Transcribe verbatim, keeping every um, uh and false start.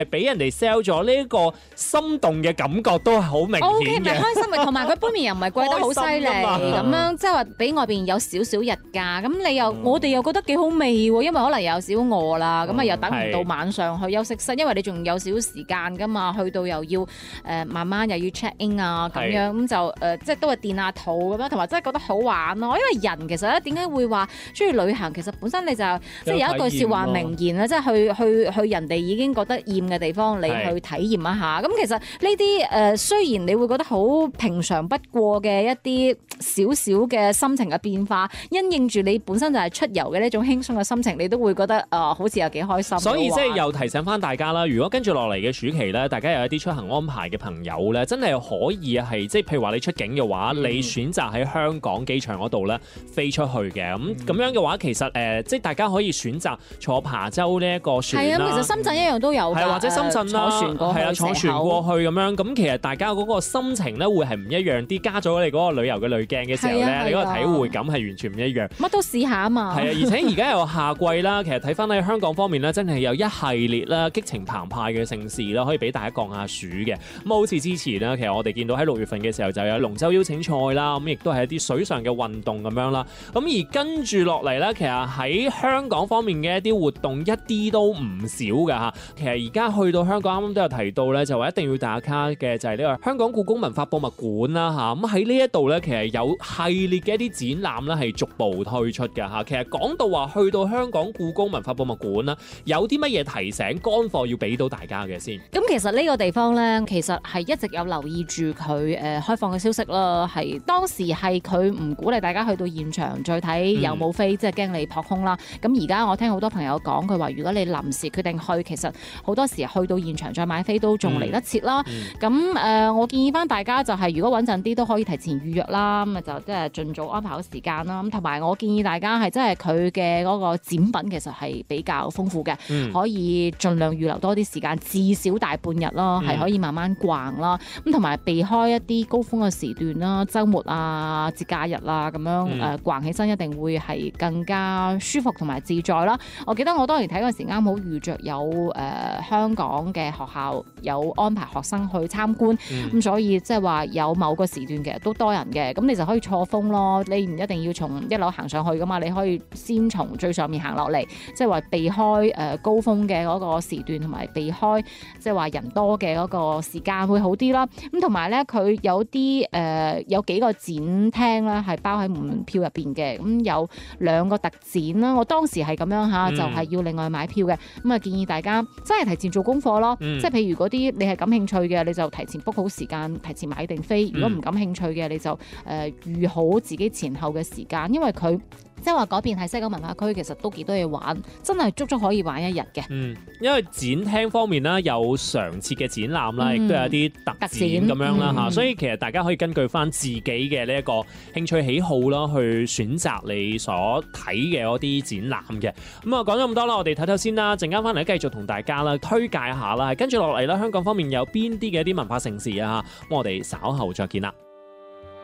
俾人哋 sell 咗呢一個心動嘅感覺都係好明顯嘅。 O K， 咪開心咪，同埋佢杯麵又唔係貴得好犀利咁樣，即係話比外邊有少少日價，咁你又、嗯、我哋又覺得幾好味喎，因為可能有少餓啦，咁啊、嗯、又等唔到晚上去休息室，因為你仲有少少時間噶嘛，去到又要誒、呃、慢慢又要 check in 啊咁樣，咁就誒、呃、即係都係墊下肚咁樣，同埋真係覺得好玩咯。因為人其實咧點解會話中意旅行，其實本身你就即係有一句説話名言啦，即係去去去人哋已經覺得厭嘅地方，你去體驗一下。咁其實呢啲誒雖然你會覺得好平常不過嘅一啲少少嘅心情嘅變化，因應住你本身就係出遊嘅呢種輕鬆嘅心情，你都會覺得誒、呃、好似有幾開心。 所以即係又提醒翻大家啦，如果跟住落嚟嘅暑期咧，大家有一啲出行安排嘅朋友咧，真係可以係即係譬如話你出境嘅話，嗯、你選擇喺香港機場嗰度咧飛出去嘅。咁咁、嗯、樣嘅話，其實誒、呃、即係大家可以選擇坐琶洲呢一個船啦。係啊， 其實深圳一樣都有㗎。係或者深圳啦，係啊，坐船過去咁樣。咁其實大家嗰個心情咧會係唔一樣啲，加咗你嗰個旅遊嘅濾鏡嘅時候咧，你嗰個體會感係完全唔一樣。乜都試下啊嘛。係啊，而且而家又夏季啦，其實睇翻喺香港方面咧，真係有一系列啦激情澎湃嘅盛事啦，可以俾大家降下暑嘅。咁好似之前咧，其實我哋見到喺六月份嘅時候就有龍舟邀請賽啦，咁亦都係一啲水上嘅運動咁樣啦。咁而跟住落嚟咧，其實喺香港方面嘅一啲活動一啲都唔少㗎嚇。其實而家去到香港啱啱都有提到咧，就話一定要打卡嘅就係呢個香港故宮文化博物館啦嚇。咁喺呢一度咧，其實有系列嘅一啲展覽咧係逐步推出㗎嚇。其實講到話去到香港故宮文化博物館啦，有啲乜嘢提醒乾貨要俾到大家嘅先？咁其實呢個地方咧，其實係一直有留意住佢誒開放嘅消息啦。係當時係佢唔鼓勵大家去到現場再睇有冇飛，嗯、即係驚你撲空啦。咁而家我聽好多朋友講，佢話如果你臨時決定去，其實好多時去到現場再買飛都仲嚟得切啦。咁誒、嗯呃，我建議翻大家就係、是、如果穩陣啲都可以提前預約啦。咁啊就即係盡早安排好時間啦。咁同埋我建議大家係真係佢嘅嗰個展品其實係比較豐富嘅，嗯、可以盡量預留多啲時間，至少大半日咯，係、嗯、可以慢慢逛啦。咁同埋避開一啲高峰嘅時段啦，週末啊、節假日啊咁樣誒、嗯呃、逛起身一定會係更加舒服同埋自在啦。我記得我當年睇嗰陣時啱好遇着有誒、呃、香港嘅學校有安排學生去參觀，咁、嗯、所以即係話有某個時段其實都多人嘅，咁你就可以錯峰咯。你唔一定要從一樓行上去噶嘛，你可以先從最上面行落嚟，即係話避開誒高峰嘅嗰個時段，同埋避開即係話人多嘅嗰個時間會好啲啦。咁同埋咧，佢有啲誒、呃、有幾個展廳咧係包喺門票入邊嘅，咁有兩個特展啦。我當時係咁樣嚇，嗯、就係要另外買票嘅。咁啊建議大家真係提前做功課咯，嗯、即係譬如嗰啲你係感興趣嘅，你就提前 book 好時間，提前買定飛。如果唔感興趣嘅，你就誒、呃、預好自己前後嘅時間，因為佢。即係話嗰邊係西九文化區，其實都幾多嘢玩，真係足足可以玩一日嘅。嗯，因為展廳方面啦，有常設嘅展覽啦，亦都、嗯、有啲特展咁樣啦嚇，嗯、所以其實大家可以根據翻自己嘅呢一個興趣喜好啦，去選擇你所睇嘅嗰啲展覽嘅。咁啊講咗咁多啦，我哋睇睇先啦，陣間翻嚟繼續同大家啦推介一下啦，跟住落嚟啦，香港方面有邊啲嘅一啲文化盛事啊嚇，咁我哋稍後再見啦。